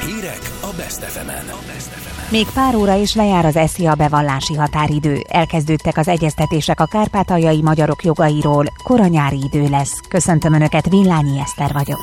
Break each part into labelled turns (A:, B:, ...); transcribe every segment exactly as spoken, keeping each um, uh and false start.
A: Hírek a Best ef emen.
B: Még pár óra is lejár az es zé á bevallási határidő. Elkezdődtek az egyeztetések a kárpátaljai magyarok jogairól. Kora nyári idő lesz. Köszöntöm Önöket, Villányi Eszter vagyok.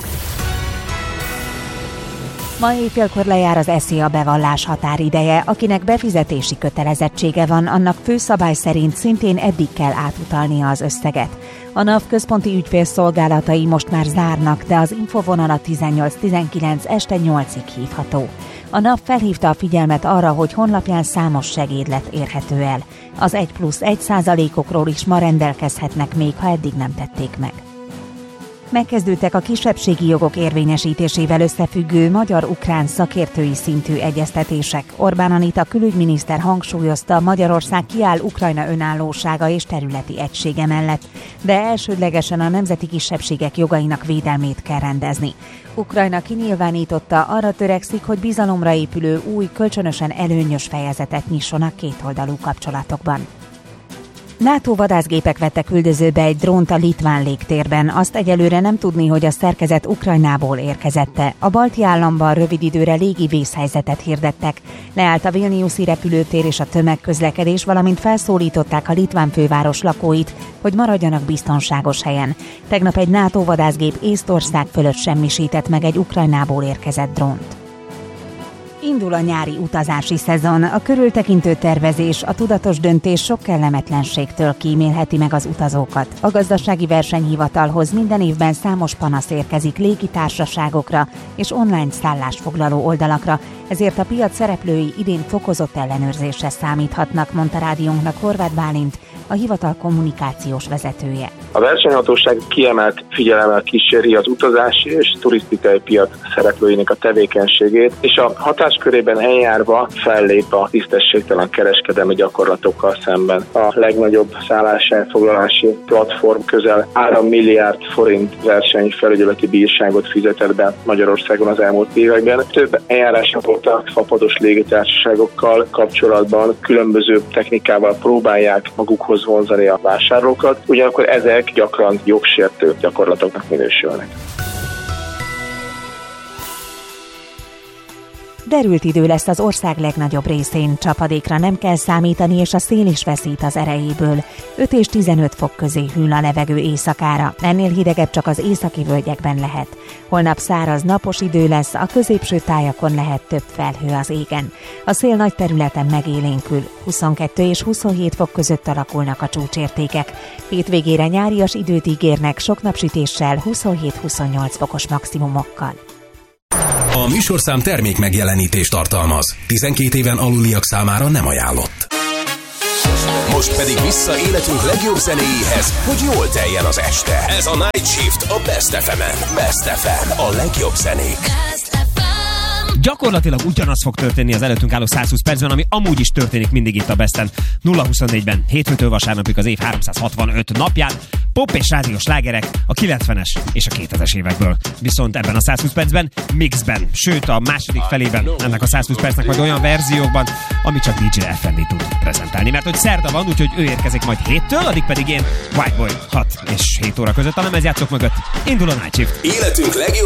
B: Ma éjfélkor lejár az es zé á bevallás határideje, akinek befizetési kötelezettsége van, annak főszabály szerint szintén eddig kell átutalnia az összeget. A NAV központi ügyfélszolgálatai most már zárnak, de az infovonal a tizennyolc tizenkilenc este nyolcig hívható. A NAV felhívta a figyelmet arra, hogy honlapján számos segédlet érhető el. Az egy plusz egy százalékokról is ma rendelkezhetnek még, ha eddig nem tették meg. Megkezdődtek a kisebbségi jogok érvényesítésével összefüggő magyar-ukrán szakértői szintű egyeztetések. Orbán Anita külügyminiszter hangsúlyozta, Magyarország kiáll Ukrajna önállósága és területi egysége mellett, de elsődlegesen a nemzeti kisebbségek jogainak védelmét kell rendezni. Ukrajna kinyilvánította, arra törekszik, hogy bizalomra épülő új, kölcsönösen előnyös fejezetet nyisson a kétoldalú kapcsolatokban. NATO vadászgépek vettek üldözőbe egy drónt a litván légtérben. Azt egyelőre nem tudni, hogy a szerkezet Ukrajnából érkezette. A balti államban rövid időre légi vészhelyzetet hirdettek. Leállt a vilniuszi repülőtér és a tömegközlekedés, valamint felszólították a litván főváros lakóit, hogy maradjanak biztonságos helyen. Tegnap egy NATO vadászgép Észtország fölött semmisített meg egy Ukrajnából érkezett drónt. Indul a nyári utazási szezon, a körültekintő tervezés, a tudatos döntés sok kellemetlenségtől kímélheti meg az utazókat. A gazdasági versenyhivatalhoz minden évben számos panasz érkezik légitársaságokra és online szállásfoglaló oldalakra, ezért a piac szereplői idén fokozott ellenőrzésre számíthatnak, mondta rádiónknak Horváth Bálint, a hivatal kommunikációs vezetője.
C: A versenyhatóság kiemelt figyelemmel kíséri az utazási és turisztikai piac szereplőinek a tevékenységét, és a hatáskörében eljárva fellép a tisztességtelen kereskedelmi gyakorlatokkal szemben. A legnagyobb szálláselfoglalási platform közel három milliárd forint versenyfelügyeleti bírságot fizetett be Magyarországon az elmúlt években. Több eljárások voltak fapados légitársaságokkal kapcsolatban, különböző technikával próbálják magukhoz vonzani a vásárlókat, ugyanakkor ezek gyakran jogsértő gyakorlatoknak minősülnek.
B: Derült idő lesz az ország legnagyobb részén, csapadékra nem kell számítani, és a szél is veszít az erejéből. öt és tizenöt fok közé hűl a levegő éjszakára, ennél hidegebb csak az északi völgyekben lehet. Holnap száraz, napos idő lesz, a középső tájakon lehet több felhő az égen. A szél nagy területen megélénkül, huszonkettő és huszonhét fok között alakulnak a csúcsértékek. Hétvégére nyárias időt ígérnek sok napsütéssel, huszonhét-huszonnyolc fokos maximumokkal.
A: A műsorszám termék megjelenítést tartalmaz. tizenkét éven aluliak számára nem ajánlott. Most pedig vissza életünk legjobb zenéjéhez, hogy jól teljen az este. Ez a Night Shift a Best ef emen. Best ef em, a legjobb zenék.
D: Gyakorlatilag ugyanaz fog történni az előttünk álló százhúsz percben, ami amúgy is történik mindig itt a Besten. nulla huszonnégyben, hétfőtől vasárnapig az év háromszázhatvanöt napján, pop és rádiós slágerek a kilencvenes és a kétezres évekből. Viszont ebben a százhúsz percben mixben, sőt a második felében ennek a százhúsz percnek majd olyan verziókban, amit csak dé dzsé ef en dé tud prezentálni. Mert hogy szerda van, úgyhogy ő érkezik majd héttől, addig pedig én White Boy hat és hét óra között a lemezjátszók mögött indul a Night Shift.
A: Életünk legjobb